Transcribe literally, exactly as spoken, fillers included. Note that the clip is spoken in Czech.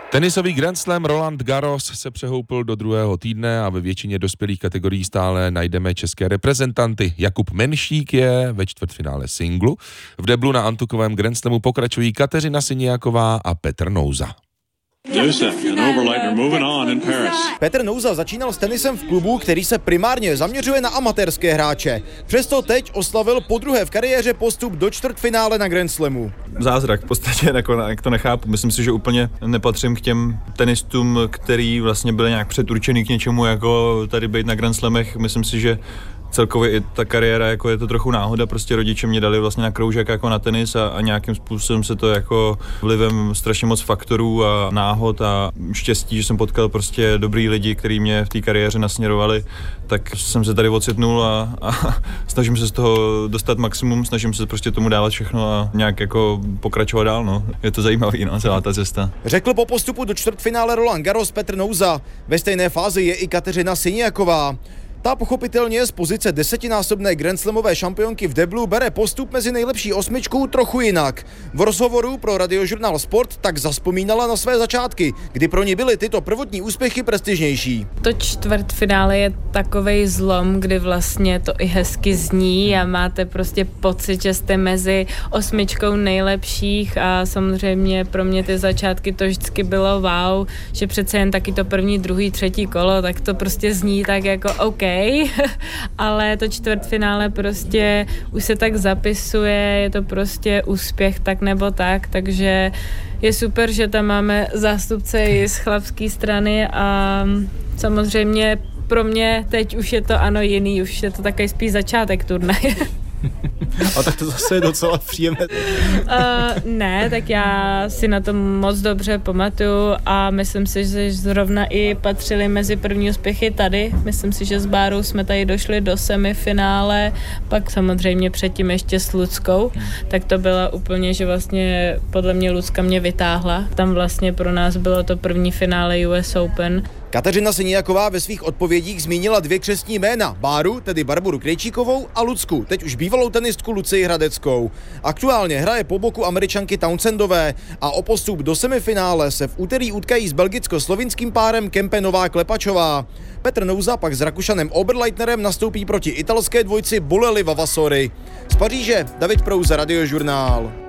Tenisový Grand Slam Roland Garros se přehoupil do druhého týdne a ve většině dospělých kategorií stále najdeme české reprezentanty. Jakub Menšík je ve čtvrtfinále singlu. V deblu na antukovém Grand Slamu pokračují Kateřina Siniaková a Petr Nouza. Petr Nouza začínal s tenisem v klubu, který se primárně zaměřuje na amatérské hráče. Přesto teď oslavil podruhé v kariéře postup do čtvrtfinále na Grand Slamu. Zázrak, v podstatě jako, jak to nechápu. Myslím si, že úplně nepatřím k těm tenistům, který vlastně byli nějak předurčený k něčemu, jako tady být na Grand Slamech. Myslím si, že celkově i ta kariéra, jako je to trochu náhoda, prostě rodiče mě dali vlastně na kroužek jako na tenis a, a nějakým způsobem se to jako vlivem strašně moc faktorů a náhod a štěstí, že jsem potkal prostě dobrý lidi, kteří mě v té kariéře nasměrovali, tak jsem se tady ocitnul a, a snažím se z toho dostat maximum, snažím se prostě tomu dávat všechno a nějak jako pokračovat dál, no. Je to zajímavý, no, celá ta cesta. Řekl po postupu do čtvrtfinále Roland Garros Petr Nouza. Ve stejné fázi je i Kateřina Siniaková. Ta pochopitelně z pozice desetinásobné grandslamové šampionky v deblu bere postup mezi nejlepší osmičku trochu jinak. V rozhovoru pro radiožurnál Sport tak zavzpomínala na své začátky, kdy pro ní byly tyto prvotní úspěchy prestižnější. To čtvrtfinále je takovej zlom, kdy vlastně to i hezky zní a máte prostě pocit, že jste mezi osmičkou nejlepších a samozřejmě pro mě ty začátky to vždycky bylo wow, že přece jen taky to první, druhý, třetí kolo, tak to prostě zní tak jako OK. Ale to čtvrtfinále prostě už se tak zapisuje, je to prostě úspěch tak nebo tak, takže je super, že tam máme zástupce i z chlapské strany a samozřejmě pro mě teď už je to ano jiný, už je to takový spíš začátek turnaje. A tak to zase je docela příjemné. Uh, ne, tak já si na to moc dobře pamatuju a myslím si, že zrovna i patřili mezi první úspěchy tady. Myslím si, že s Bárou jsme tady došli do semifinále, pak samozřejmě předtím ještě s Luckou, tak to byla úplně, že vlastně podle mě Lucka mě vytáhla. Tam vlastně pro nás bylo to první finále U S Open. Kateřina Siniaková ve svých odpovědích zmínila dvě křestní jména, Báru, tedy Barboru Krejčíkovou, a Lucku, teď už bývalou tenistku Lucii Hradeckou. Aktuálně hraje po boku Američanky Townsendové a o postup do semifinále se v úterý utkají s belgicko-slovinským párem Kempe Nová Klepačová. Petr Nouza pak s Rakušanem Oberleitnerem nastoupí proti italské dvojci Bolelli Vavasori. Z Paříže David Prouza, Radiožurnál.